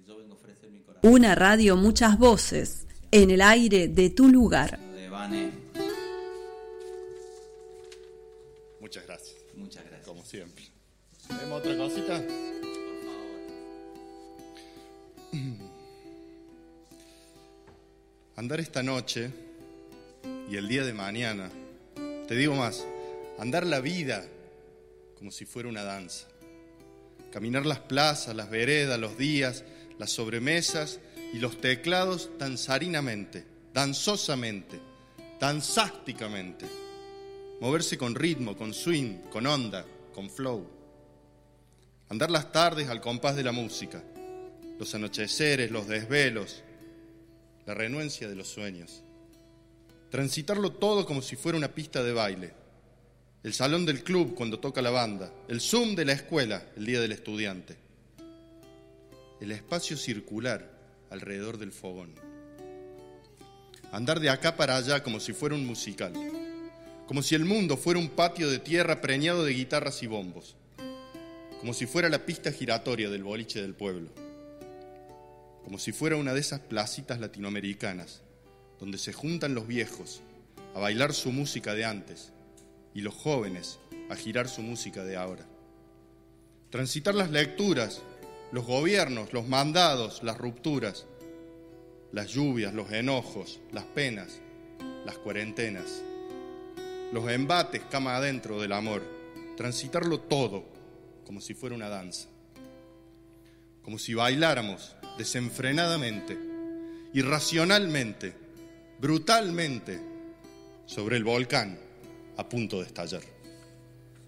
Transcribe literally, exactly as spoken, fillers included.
yo vengo a ofrecer mi corazón. Una radio, muchas voces, en el aire de tu lugar. De Vane. Muchas gracias. Muchas gracias. Como siempre. ¿Tenemos otra cosita? Por favor. Andar esta noche y el día de mañana, te digo más, andar la vida como si fuera una danza. Caminar las plazas, las veredas, los días, las sobremesas y los teclados danzarinamente, danzosamente, danzásticamente. Moverse con ritmo, con swing, con onda, con flow. Andar las tardes al compás de la música, los anocheceres, los desvelos, la renuencia de los sueños. Transitarlo todo como si fuera una pista de baile. El salón del club cuando toca la banda, el Zoom de la escuela el día del estudiante. El espacio circular alrededor del fogón. Andar de acá para allá como si fuera un musical. Como si el mundo fuera un patio de tierra preñado de guitarras y bombos. Como si fuera la pista giratoria del boliche del pueblo. Como si fuera una de esas placitas latinoamericanas donde se juntan los viejos a bailar su música de antes y los jóvenes a girar su música de ahora. Transitar las lecturas, los gobiernos, los mandados, las rupturas, las lluvias, los enojos, las penas, las cuarentenas, los embates cama adentro del amor. Transitarlo todo como si fuera una danza. Como si bailáramos desenfrenadamente, irracionalmente, brutalmente sobre el volcán a punto de estallar.